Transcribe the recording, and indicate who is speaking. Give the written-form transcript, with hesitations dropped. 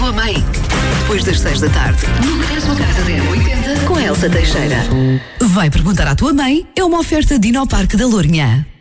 Speaker 1: tua mãe. Depois das 6 da tarde, no Regresso a Casa da M80, com a Elsa Teixeira. Vai perguntar à tua mãe é uma oferta Dinoparque da Lourinhã.